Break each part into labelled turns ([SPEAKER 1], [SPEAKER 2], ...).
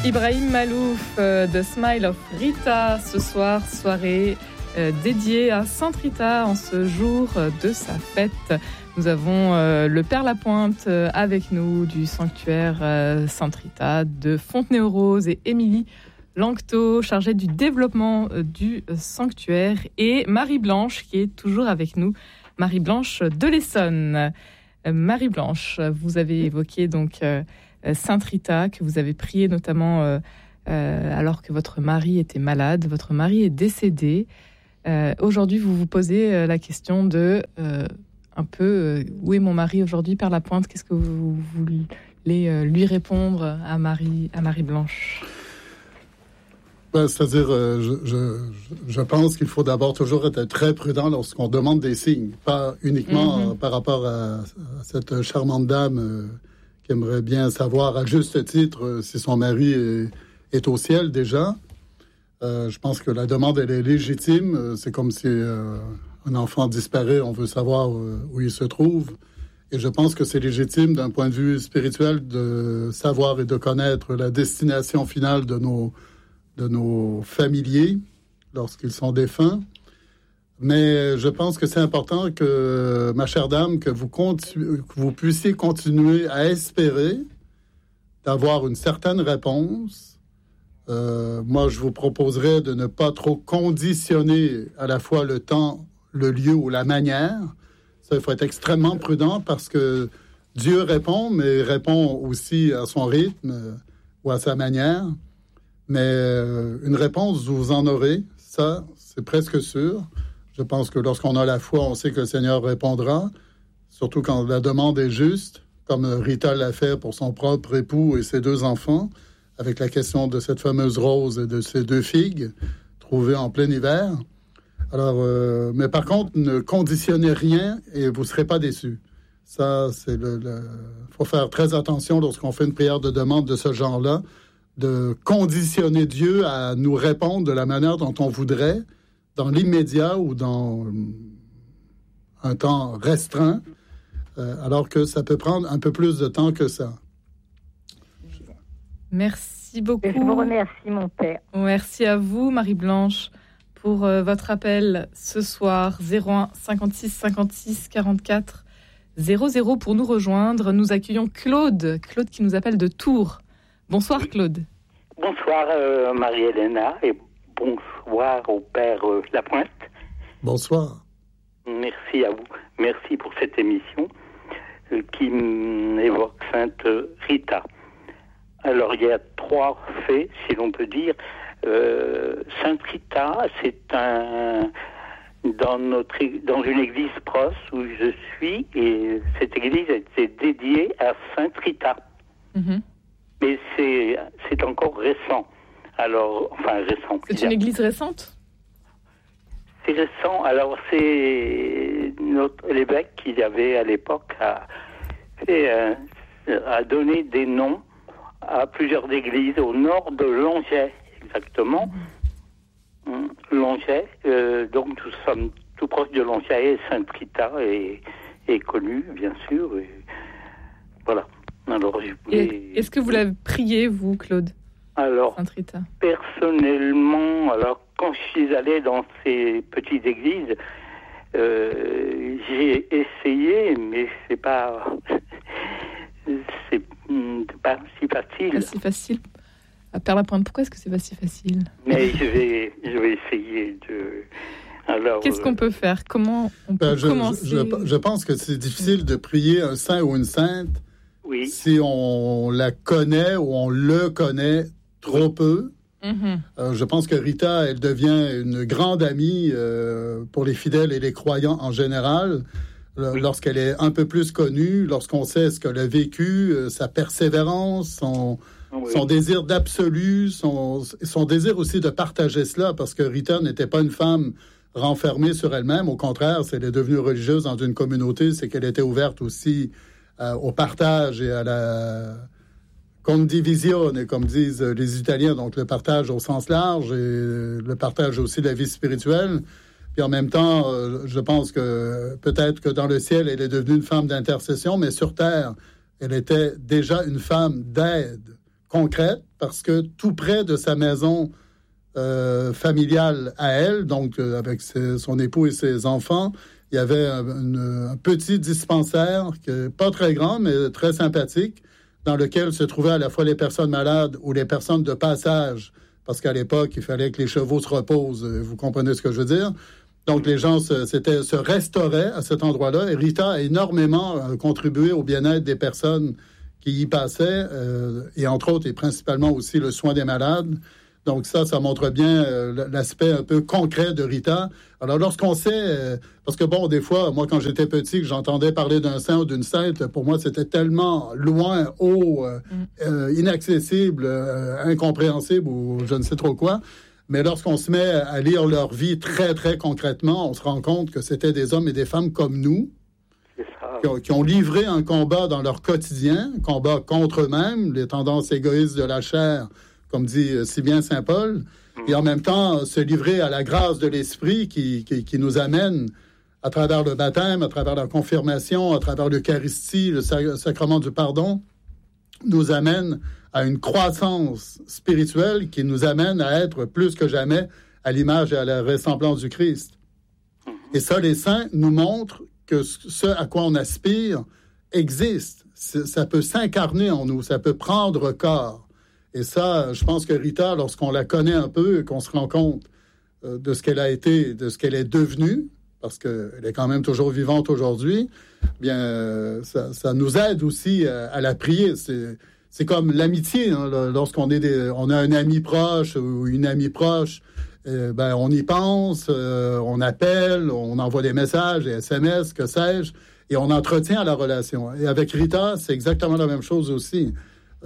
[SPEAKER 1] Ibrahim Malouf de Smile of Rita, ce soir, soirée dédiée à Sainte Rita en ce jour de sa fête. Nous avons le Père Lapointe avec nous du sanctuaire Sainte Rita de Fontenay-aux-Roses et Émilie Lanctot, chargée du développement du sanctuaire, et Marie-Blanche qui est toujours avec nous, Marie-Blanche de l'Essonne. Marie-Blanche, vous avez évoqué donc Sainte Rita, que vous avez priée notamment alors que votre mari était malade. Votre mari est décédé. Aujourd'hui, vous vous posez la question de un peu où est mon mari aujourd'hui, Père Lapointe? Qu'est-ce que vous voulez lui répondre à Marie-Blanche?
[SPEAKER 2] C'est-à-dire, je pense qu'il faut d'abord toujours être très prudent lorsqu'on demande des signes, pas uniquement par rapport à cette charmante dame qui aimerait bien savoir à juste titre si son mari est au ciel déjà. Je pense que la demande, elle est légitime. C'est comme si un enfant disparaît, on veut savoir où il se trouve. Et je pense que c'est légitime d'un point de vue spirituel de savoir et de connaître la destination finale de nos familiers lorsqu'ils sont défunts. Mais je pense que c'est important que, ma chère dame, que vous puissiez continuer à espérer d'avoir une certaine réponse. Moi, je vous proposerais de ne pas trop conditionner à la fois le temps, le lieu ou la manière. Ça, il faut être extrêmement prudent parce que Dieu répond, mais répond aussi à son rythme ou à sa manière. Mais une réponse, vous en aurez. Ça, c'est presque sûr. Je pense que lorsqu'on a la foi, on sait que le Seigneur répondra, surtout quand la demande est juste, comme Rita l'a fait pour son propre époux et ses 2 enfants, avec la question de cette fameuse rose et de ces 2 figues trouvées en plein hiver. Alors, mais par contre, ne conditionnez rien et vous ne serez pas déçus. Ça, c'est faut faire très attention lorsqu'on fait une prière de demande de ce genre-là, de conditionner Dieu à nous répondre de la manière dont on voudrait, dans l'immédiat ou dans un temps restreint, alors que ça peut prendre un peu plus de temps que ça.
[SPEAKER 1] Merci beaucoup.
[SPEAKER 3] Je vous remercie, mon père.
[SPEAKER 1] Merci à vous, Marie-Blanche, pour votre appel ce soir. 01 56 56 44 00 pour nous rejoindre. Nous accueillons Claude qui nous appelle de Tours. Bonsoir, Claude.
[SPEAKER 4] Bonsoir, Marie-Hélène, et bonsoir au Père Lapointe.
[SPEAKER 2] Bonsoir.
[SPEAKER 4] Merci à vous. Merci pour cette émission qui évoque Sainte Rita. Alors, il y a 3 faits, si l'on peut dire. Sainte Rita, c'est dans une église proche où je suis, et cette église a été dédiée à Sainte Rita. Mais c'est encore récent. Alors, enfin, récent.
[SPEAKER 1] C'est une église récente?
[SPEAKER 4] C'est récent. Alors, c'est l'évêque qui avait à l'époque a donné des noms à plusieurs églises au nord de Langeais, exactement. Langeais, donc nous sommes tout proche de Langeais, et Sainte Rita est connue, bien sûr. Et voilà. Alors,
[SPEAKER 1] est-ce que vous l'avez prié, vous, Claude?
[SPEAKER 4] Alors,
[SPEAKER 1] Sainte Rita.
[SPEAKER 4] Personnellement, alors quand je suis allé dans ces petites églises, j'ai essayé, mais c'est pas si facile.
[SPEAKER 1] Pas si facile. À Père Lapointe, pourquoi est-ce que c'est pas si facile?
[SPEAKER 4] Mais je vais essayer de. Alors,
[SPEAKER 1] qu'est-ce qu'on peut faire? Comment on peut commencer?
[SPEAKER 2] Je pense que c'est difficile de prier un saint ou une sainte.
[SPEAKER 4] Oui.
[SPEAKER 2] Si on la connaît ou on le connaît trop peu. Je pense que Rita, elle devient une grande amie pour les fidèles et les croyants en général, lorsqu'elle est un peu plus connue, lorsqu'on sait ce qu'elle a vécu, sa persévérance, son désir d'absolu, son désir aussi de partager cela, parce que Rita n'était pas une femme renfermée sur elle-même. Au contraire, si elle est devenue religieuse dans une communauté, c'est qu'elle était ouverte aussi au partage et à la condivisione, comme disent les Italiens, donc le partage au sens large et le partage aussi de la vie spirituelle. Puis en même temps, je pense que peut-être que dans le ciel, elle est devenue une femme d'intercession, mais sur terre, elle était déjà une femme d'aide concrète, parce que tout près de sa maison familiale à elle, donc avec son époux et ses enfants, il y avait un petit dispensaire, pas très grand, mais très sympathique, dans lequel se trouvaient à la fois les personnes malades ou les personnes de passage, parce qu'à l'époque, il fallait que les chevaux se reposent. Vous comprenez ce que je veux dire? Donc, les gens se restauraient à cet endroit-là. Et Rita a énormément contribué au bien-être des personnes qui y passaient, et entre autres, et principalement aussi le soin des malades. Donc ça montre bien l'aspect un peu concret de Rita. Alors lorsqu'on sait, parce que bon, des fois, moi quand j'étais petit, que j'entendais parler d'un saint ou d'une sainte, pour moi c'était tellement loin, haut, inaccessible, incompréhensible ou je ne sais trop quoi. Mais lorsqu'on se met à lire leur vie très très concrètement, on se rend compte que c'était des hommes et des femmes comme nous, qui ont livré un combat dans leur quotidien, un combat contre eux-mêmes, les tendances égoïstes de la chair, comme dit si bien saint Paul, et en même temps se livrer à la grâce de l'Esprit qui nous amène à travers le baptême, à travers la confirmation, à travers l'Eucharistie, le sacrement du pardon, nous amène à une croissance spirituelle qui nous amène à être plus que jamais à l'image et à la ressemblance du Christ. Et ça, les saints nous montrent que ce à quoi on aspire existe. Ça peut s'incarner en nous, ça peut prendre corps. Et ça, je pense que Rita, lorsqu'on la connaît un peu, qu'on se rend compte de ce qu'elle a été, de ce qu'elle est devenue, parce qu'elle est quand même toujours vivante aujourd'hui, bien, ça nous aide aussi à la prier. C'est comme l'amitié, hein, lorsqu'on on a un ami proche ou une amie proche, ben, on y pense, on appelle, on envoie des messages, des SMS, que sais-je, et on entretient la relation. Et avec Rita, c'est exactement la même chose aussi.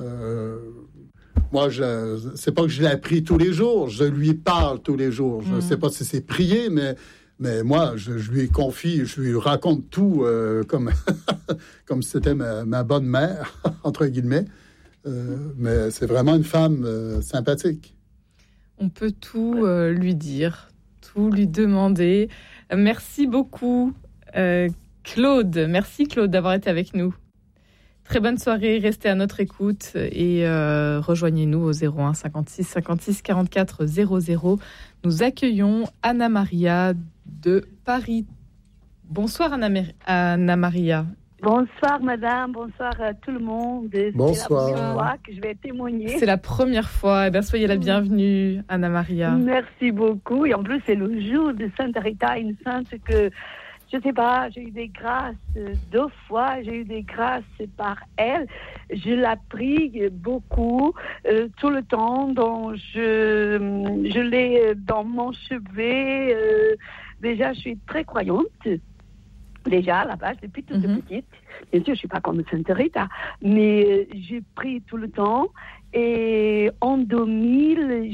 [SPEAKER 2] Moi, c'est pas que je l'ai appris tous les jours, je lui parle tous les jours. Je ne sais pas si c'est prier, mais moi, je lui confie, je lui raconte tout comme comme si c'était ma bonne mère, entre guillemets. Mais c'est vraiment une femme sympathique.
[SPEAKER 1] On peut tout lui dire, tout lui demander. Merci beaucoup, Claude. Merci, Claude, d'avoir été avec nous. Très bonne soirée, restez à notre écoute et rejoignez-nous au 01 56 56 44 00. Nous accueillons Anna Maria de Paris. Bonsoir Anna Maria.
[SPEAKER 3] Bonsoir madame, bonsoir à tout le monde.
[SPEAKER 2] Bonsoir.
[SPEAKER 3] C'est la première fois que je vais témoigner.
[SPEAKER 1] C'est la première fois, eh bien, soyez la bienvenue Anna Maria.
[SPEAKER 3] Merci beaucoup et en plus c'est le jour de Sainte Rita, une sainte que... Je sais pas, j'ai eu des grâces 2 fois, j'ai eu des grâces par elle. Je la prie beaucoup, tout le temps, donc je l'ai dans mon chevet. Déjà, je suis très croyante. Déjà, à la base, depuis toute petite. Bien sûr, je suis pas comme Sainte Rita, mais j'ai prié tout le temps. Et en 2000,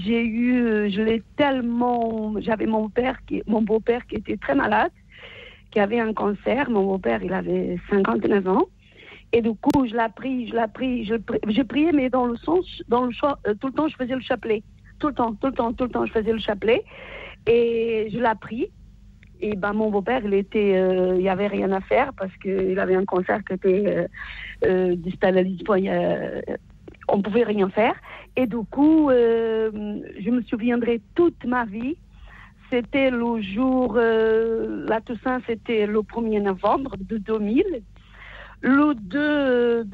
[SPEAKER 3] j'avais mon beau-père qui était très malade, qui avait un cancer. Mon beau-père, il avait 59 ans. Et du coup, je priais, mais dans le sens, tout le temps, je faisais le chapelet. Tout le temps, je faisais le chapelet. Et je la prie. Et ben, mon beau-père, il y avait rien à faire parce qu'il avait un cancer qui était distal à on pouvait rien faire. Et du coup, je me souviendrai toute ma vie. C'était le jour, la Toussaint, c'était le 1er novembre de 2000. Le 2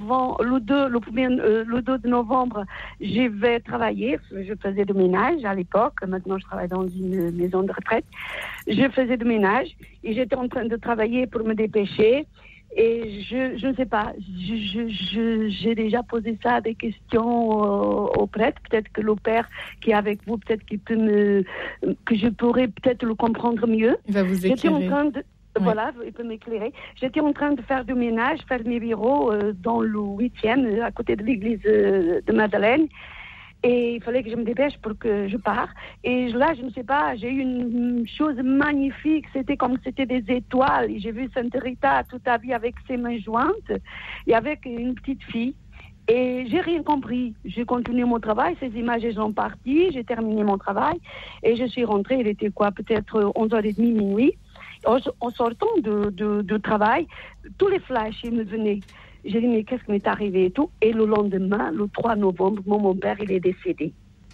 [SPEAKER 3] de novembre, je vais travailler. Je faisais du ménage à l'époque. Maintenant, je travaille dans une maison de retraite. Je faisais du ménage et j'étais en train de travailler pour me dépêcher. Et je ne sais pas, j'ai déjà posé ça des questions au prêtre. Peut-être que le père qui est avec vous, peut-être qu'il peut que je pourrais peut-être le comprendre mieux.
[SPEAKER 1] Il va vous éclairer.
[SPEAKER 3] J'étais en train de, voilà, il peut m'éclairer. J'étais en train de faire du ménage, faire mes bureaux dans le 8e, à côté de l'église de Madeleine. Et il fallait que je me dépêche pour que je parte. Et là, je ne sais pas, j'ai eu une chose magnifique. C'était comme si c'était des étoiles. Et j'ai vu Sainte Rita toute la vie avec ses mains jointes et avec une petite fille. Et j'ai rien compris. J'ai continué mon travail. Ces images, elles sont parties. J'ai terminé mon travail. Et je suis rentrée. Il était quoi? Peut-être 11h30, minuit. En sortant de travail, tous les flashs, ils me venaient. J'ai dit, mais qu'est-ce qui m'est arrivé et tout. Et le lendemain, le 3 novembre, mon père, il est décédé.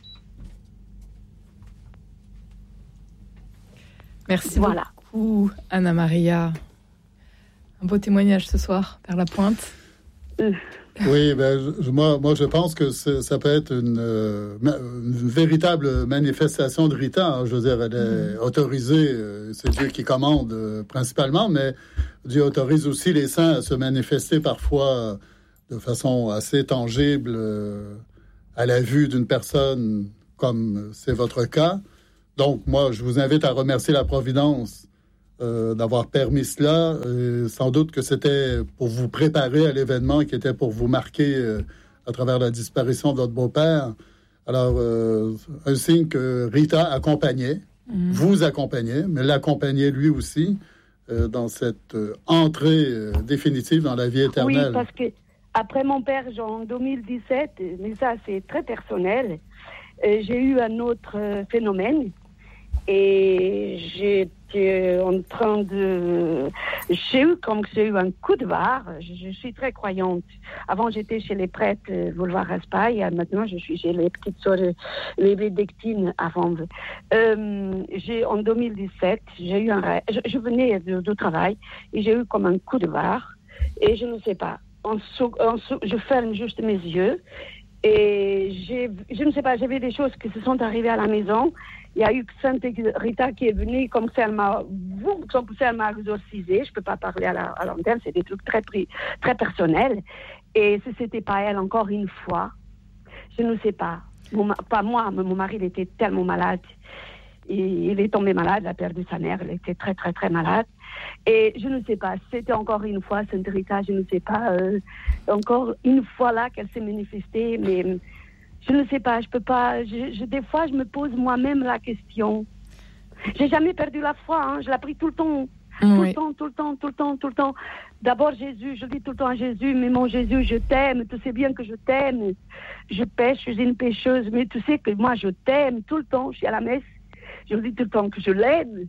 [SPEAKER 1] Merci beaucoup, Anna Maria. Un beau témoignage ce soir, vers la pointe.
[SPEAKER 2] Oui, moi, je pense que ça peut être une véritable manifestation de Rita. Hein. Je veux dire, elle est autorisée, c'est Dieu qui commande principalement, mais Dieu autorise aussi les saints à se manifester parfois de façon assez tangible à la vue d'une personne, comme c'est votre cas. Donc, moi, je vous invite à remercier la Providence d'avoir permis cela. Sans doute que c'était pour vous préparer à l'événement qui était pour vous marquer à travers la disparition de votre beau-père. Alors, un signe que Rita accompagnait, vous accompagnait, mais l'accompagnait lui aussi dans cette entrée définitive dans la vie éternelle.
[SPEAKER 3] Oui, parce que après mon père, en 2017, mais ça c'est très personnel, j'ai eu un autre phénomène. Et j'étais en train de... J'ai eu un coup de barre. Je suis très croyante. Avant, j'étais chez les prêtres Boulevard Raspail. Maintenant, je suis chez les petites sœurs, les bénédictines avant. En 2017, j'ai eu un rêve. Je venais du travail et j'ai eu comme un coup de barre. Et je ne sais pas. Je ferme juste mes yeux. Et je ne sais pas, j'ai vu des choses qui se sont arrivées à la maison. Il y a eu Sainte Rita qui est venue, comme si elle m'a exorcisée. Je ne peux pas parler à l'antenne, c'est des trucs très personnels. Et si ce n'était pas elle, encore une fois, je ne sais pas. Pas moi, mais mon mari, il était tellement malade. Il est tombé malade, il a perdu sa mère, il était très, très, très malade. Et je ne sais pas, c'était encore une fois Sainte Rita, je ne sais pas, encore une fois là qu'elle s'est manifestée, mais je ne sais pas, je peux pas, des fois je me pose moi-même la question. J'ai jamais perdu la foi, hein, je l'ai pris tout le temps. Tout le temps. D'abord Jésus, je dis tout le temps à Jésus, mais mon Jésus, je t'aime, tu sais bien que je t'aime. Je pêche, je suis une pécheuse, mais tu sais que moi je t'aime tout le temps, je suis à la messe. Je dis tout le temps que je l'aime.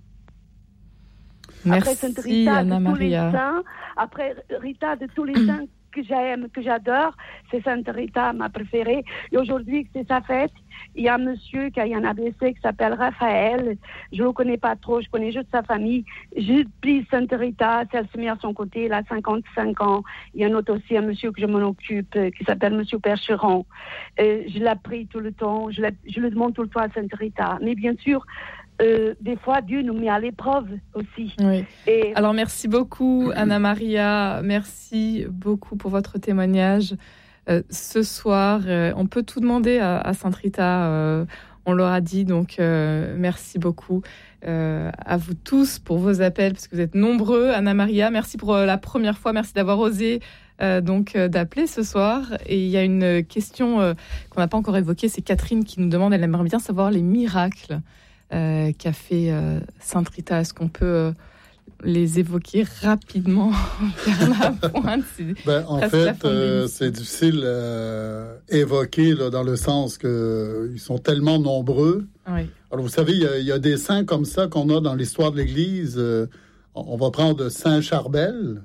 [SPEAKER 1] Merci,
[SPEAKER 3] après Sainte Rita,
[SPEAKER 1] Anna Maria.
[SPEAKER 3] Après Rita, de tous les saints que j'aime, que j'adore, c'est Sainte Rita, ma préférée. Et aujourd'hui, c'est sa fête. Il y a un monsieur qui a eu un AVC qui s'appelle Raphaël. Je ne le connais pas trop, je connais juste sa famille. Je prie Sainte Rita, si elle se met à son côté, il a 55 ans. Il y a un monsieur que je m'en occupe, qui s'appelle monsieur Percheron. Je la prie tout le temps, je le demande tout le temps à Sainte Rita. Mais bien sûr, des fois, Dieu nous met à l'épreuve aussi.
[SPEAKER 1] Oui. Alors, merci beaucoup, Anna Maria. Merci beaucoup pour votre témoignage. Ce soir, on peut tout demander à Sainte Rita. On leur a dit, donc merci beaucoup à vous tous pour vos appels, parce que vous êtes nombreux. Anna Maria, merci pour la première fois. Merci d'avoir osé d'appeler ce soir. Et il y a une question qu'on n'a pas encore évoquée. C'est Catherine qui nous demande, elle aimerait bien savoir les miracles qu'a fait Sainte Rita. Est-ce qu'on peut les évoquer rapidement vers la pointe?
[SPEAKER 2] En fait, c'est difficile à évoquer là, dans le sens qu'ils sont tellement nombreux.
[SPEAKER 1] Oui.
[SPEAKER 2] Alors, vous savez, il y a des saints comme ça qu'on a dans l'histoire de l'Église. On va prendre Saint Charbel,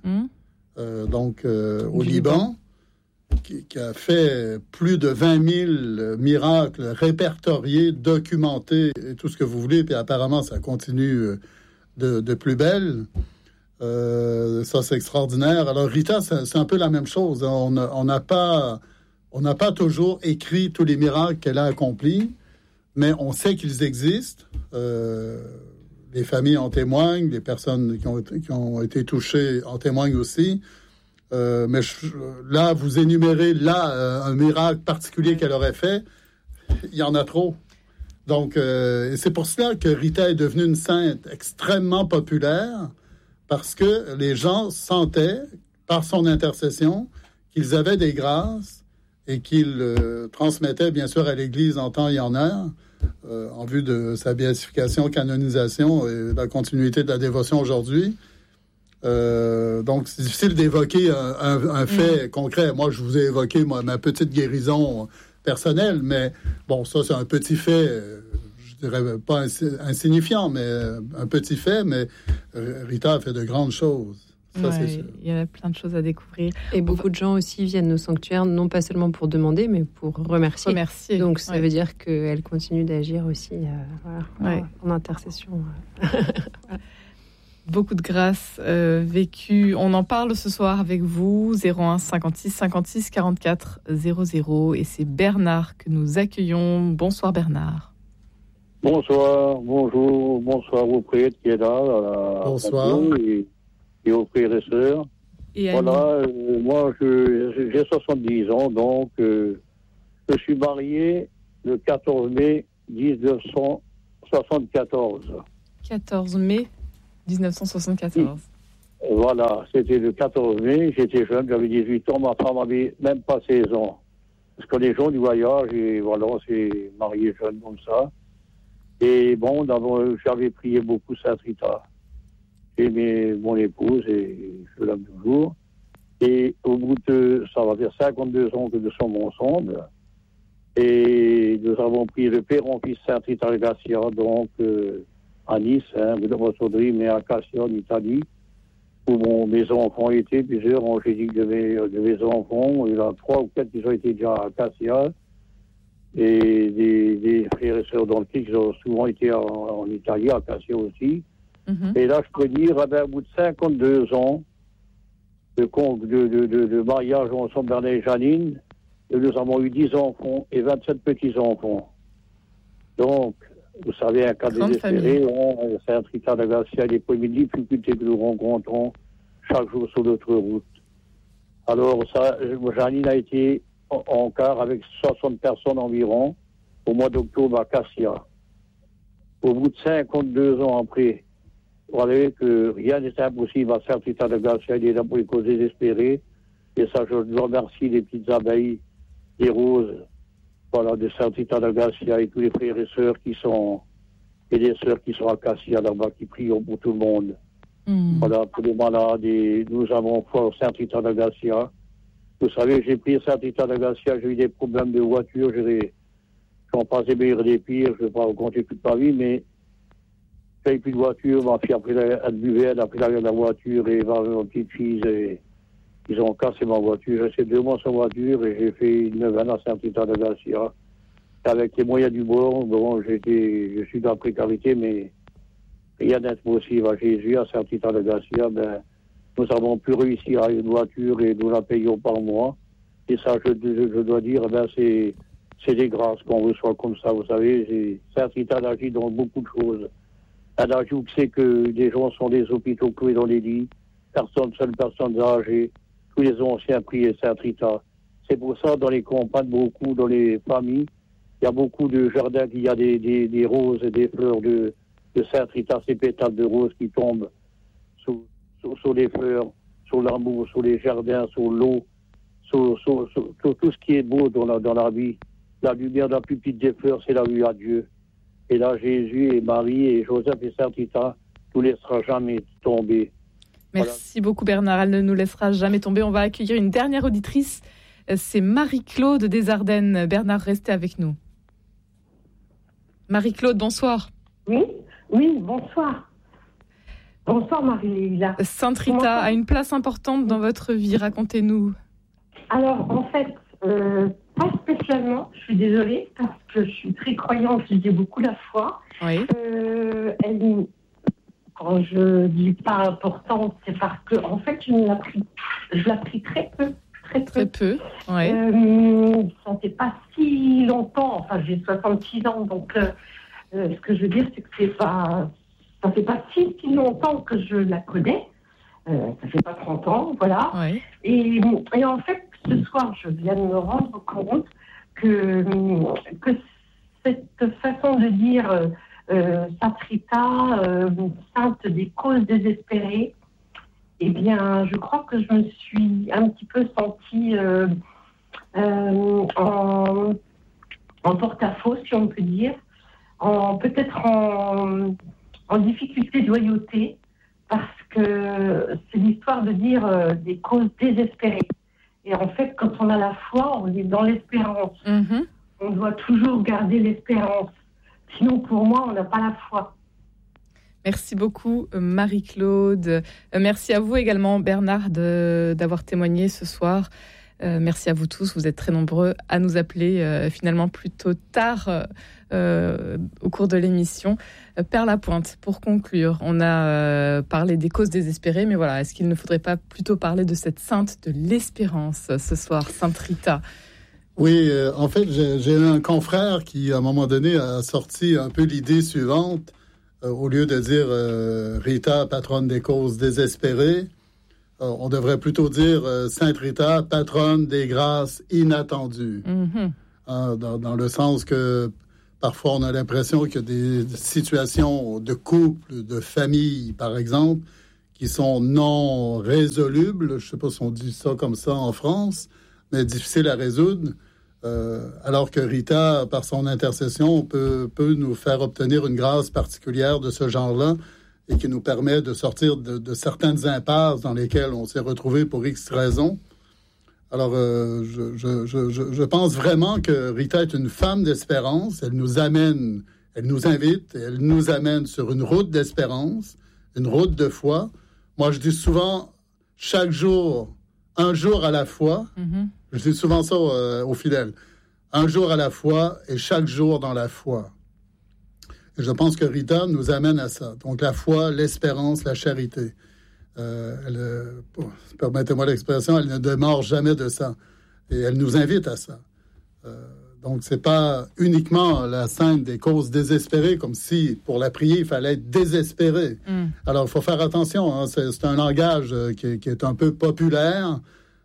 [SPEAKER 2] au Liban, qui a fait plus de 20 000 miracles répertoriés, documentés, et tout ce que vous voulez, puis apparemment, ça continue de plus belle. Ça, c'est extraordinaire. Alors, Rita, c'est un peu la même chose. On n'a pas toujours écrit tous les miracles qu'elle a accomplis, mais on sait qu'ils existent. Les familles en témoignent, les personnes qui ont été touchées en témoignent aussi. Mais là, vous énumérez un miracle particulier qu'elle aurait fait. Il y en a trop. Donc, c'est pour cela que Rita est devenue une sainte extrêmement populaire, parce que les gens sentaient, par son intercession, qu'ils avaient des grâces et qu'ils transmettaient, bien sûr, à l'Église en temps et en heure, en vue de sa béatification, canonisation et la continuité de la dévotion aujourd'hui. Donc, c'est difficile d'évoquer un fait concret. Moi, je vous ai évoqué ma petite guérison personnelle, mais bon, ça, c'est un petit fait, je dirais pas insignifiant, mais un petit fait, mais Rita a fait de grandes choses. Ça, c'est sûr.
[SPEAKER 1] Il y a plein de choses à découvrir.
[SPEAKER 5] Et beaucoup de gens aussi viennent au sanctuaire, non pas seulement pour demander, mais pour remercier. Donc ça veut dire qu'elle continue d'agir aussi en intercession.
[SPEAKER 1] Beaucoup de grâce vécue. On en parle ce soir avec vous, 01 56 56 44 00. Et c'est Bernard que nous accueillons. Bonsoir Bernard.
[SPEAKER 6] Bonsoir, bonsoir aux prêtres qui est là.
[SPEAKER 2] Bonsoir.
[SPEAKER 6] Et aux frères et sœurs. Voilà, moi j'ai 70 ans, donc je suis marié le 14 mai 1974.
[SPEAKER 1] 14 mai 1974.
[SPEAKER 6] Voilà, c'était le 14 mai, j'étais jeune, j'avais 18 ans, ma femme avait même pas 16 ans. Parce que les gens du voyage, et voilà, on s'est marié jeune comme ça. Et bon, j'avais prié beaucoup Sainte Rita. J'aimais mon épouse et je l'aime toujours. Et au bout de, ça va faire 52 ans que nous sommes ensemble. Et nous avons pris le père en fils Sainte Rita Garcia, donc à Nice, mais à Cassia, en Italie, où mes enfants étaient, plusieurs angéliques de mes enfants. Il y en a 3 ou 4 qui ont été déjà à Cassia. Et des frères et sœurs dans le Christ qui ont souvent été en Italie, à Cassia aussi. Mm-hmm. Et là, je peux dire, au bout de 52 ans de mariage ensemble, Bernard et Janine, nous avons eu 10 enfants et 27 petits-enfants. Donc, vous savez, un cas désespéré, c'est un Rita de Garcia, les premières difficultés que nous rencontrons chaque jour sur notre route. Alors, Janine a été en quart avec 60 personnes environ au mois d'octobre à Cassia. Au bout de 52 ans après, vous savez que rien n'est impossible à Sainte Rita de Garcia, il est là pour les causes désespérées. Et ça, je remercie les petites abeilles, les roses, voilà, de Sainte Rita de Garcia et tous les frères et sœurs et les sœurs qui sont à Cassia là-bas, qui prient pour tout le monde. Voilà, pour les malades, et nous avons foi Sainte Rita de Garcia. Vous savez, j'ai pris Sainte Rita de Garcia, j'ai eu des problèmes de voiture, j'en passais meilleur des pires, je ne vais pas raconter toute ma vie, mais j'ai plus de voiture, ma fille a pris elle buvait, elle a pris la voiture, et ma petite fille, ils ont cassé ma voiture. J'ai fait 2 mois sans voiture, et j'ai fait une neuvaine à Sainte Rita de Garcia. Avec les moyens du bord, bon, je suis dans la précarité, mais rien n'est possible à Jésus, à Sainte Rita de Garcia, nous avons pu réussir à une voiture et nous la payons par mois. Et ça, je dois dire, c'est des grâces qu'on reçoit comme ça. Vous savez, Sainte Rita agit dans beaucoup de choses. Elle ajoute que les gens sont des hôpitaux cloués dans les lits, seules personnes âgées, tous les anciens prient Sainte Rita. C'est pour ça, dans les campagnes, beaucoup, dans les familles, il y a beaucoup de jardins, il y a des roses et des fleurs de Sainte Rita, ces pétales de roses qui tombent sur les fleurs, sur l'amour, sur les jardins, sur l'eau, sur tout ce qui est beau dans la vie. La lumière la plus petite des fleurs, c'est la vue à Dieu. Et là, Jésus et Marie et Joseph et Sainte Rita ne nous laissera jamais tomber.
[SPEAKER 1] Merci beaucoup Bernard, elle ne nous laissera jamais tomber. On va accueillir une dernière auditrice, c'est Marie-Claude des Ardennes. Bernard, restez avec nous. Marie-Claude, bonsoir.
[SPEAKER 7] Oui, bonsoir. Bonsoir Marie-Lila.
[SPEAKER 1] Sainte Rita a une place importante dans votre vie, racontez-nous.
[SPEAKER 7] Alors, en fait, pas spécialement, je suis désolée, parce que je suis très croyante, j'ai beaucoup la foi.
[SPEAKER 1] Oui.
[SPEAKER 7] Quand je dis pas importante, c'est parce que, en fait, je la prie très peu.
[SPEAKER 1] Très peu, oui.
[SPEAKER 7] Ça ne fait pas si longtemps, enfin, j'ai 66 ans, donc ce que je veux dire, c'est que ça fait pas si longtemps que je la connais. Ça fait pas 30 ans, voilà. Oui. Et en fait, ce soir, je viens de me rendre compte que cette façon de dire Sainte Rita, sainte des causes désespérées, eh bien, je crois que je me suis un petit peu sentie en porte-à-faux, si on peut dire, peut-être en difficulté de loyauté, parce que c'est l'histoire de dire des causes désespérées. Et en fait, quand on a la foi, on est dans l'espérance. Mm-hmm. On doit toujours garder l'espérance. Sinon, pour moi, on n'a pas la foi.
[SPEAKER 1] Merci beaucoup Marie-Claude. Merci à vous également Bernard d'avoir témoigné ce soir. Merci à vous tous, vous êtes très nombreux à nous appeler finalement plutôt tard au cours de l'émission. Père Lapointe, pour conclure, on a parlé des causes désespérées, mais voilà, est-ce qu'il ne faudrait pas plutôt parler de cette sainte de l'espérance ce soir, Sainte Rita?
[SPEAKER 2] Oui, en fait, j'ai un confrère qui, à un moment donné, a sorti un peu l'idée suivante. Au lieu de dire Rita, patronne des causes désespérées, on devrait plutôt dire Sainte Rita, patronne des grâces inattendues. Dans le sens que parfois on a l'impression qu'il y a des situations de couple, de famille, par exemple, qui sont non résolubles. Je ne sais pas si on dit ça comme ça en France, mais difficiles à résoudre. Alors que Rita, par son intercession, peut nous faire obtenir une grâce particulière de ce genre-là et qui nous permet de sortir de certaines impasses dans lesquelles on s'est retrouvé pour X raisons. Alors, je pense vraiment que Rita est une femme d'espérance. Elle nous invite, elle nous amène sur une route d'espérance, une route de foi. Moi, je dis souvent, chaque jour, un jour à la fois. Je dis souvent ça aux fidèles. Un jour à la fois et chaque jour dans la foi. Et je pense que Rita nous amène à ça. Donc la foi, l'espérance, la charité. Permettez-moi l'expression, elle ne demeure jamais de ça. Et elle nous invite à ça. Donc c'est pas uniquement la sainte des causes désespérées, comme si pour la prier, il fallait être désespéré. Alors il faut faire attention. Hein, c'est un langage qui est un peu populaire.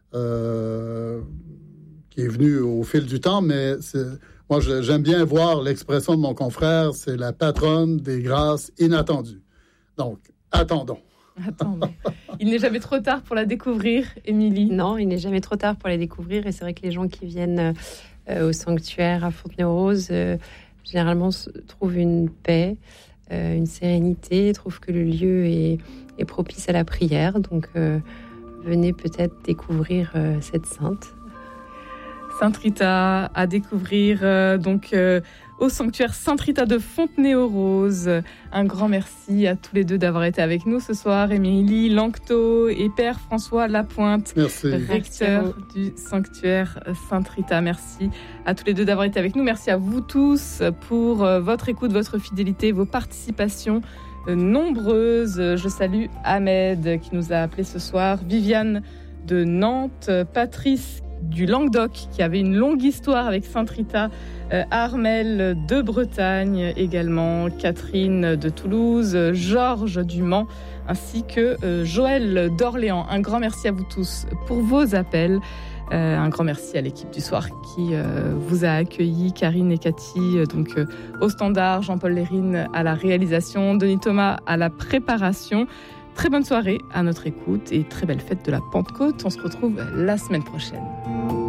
[SPEAKER 2] Qui est venu au fil du temps, mais moi, j'aime bien voir l'expression de mon confrère, c'est la patronne des grâces inattendues. Donc, attendons.
[SPEAKER 1] Il n'est jamais trop tard pour la découvrir, Émilie.
[SPEAKER 5] Non, il n'est jamais trop tard pour la découvrir, et c'est vrai que les gens qui viennent au sanctuaire à Fontenay-aux-Roses, généralement trouvent une paix, une sérénité, trouvent que le lieu est propice à la prière, donc venez peut-être découvrir cette sainte.
[SPEAKER 1] Sainte Rita à découvrir au sanctuaire Sainte Rita de Fontenay-aux-Roses. Un grand merci à tous les deux d'avoir été avec nous ce soir. Émilie Lanctot et Père François Lapointe, recteur du sanctuaire Sainte Rita. Merci à tous les deux d'avoir été avec nous. Merci à vous tous pour votre écoute, votre fidélité, vos participations nombreuses. Je salue Ahmed qui nous a appelés ce soir, Viviane de Nantes, Patrice du Languedoc qui avait une longue histoire avec Sainte Rita, Armel de Bretagne également, Catherine de Toulouse, Georges du Mans ainsi que Joël d'Orléans. Un grand merci à vous tous pour vos appels. Un grand merci à l'équipe du soir qui vous a accueillis, Karine et Cathy au standard, Jean-Paul Lérine à la réalisation, Denis Thomas à la préparation. Très bonne soirée à notre écoute et très belle fête de la Pentecôte. On se retrouve la semaine prochaine.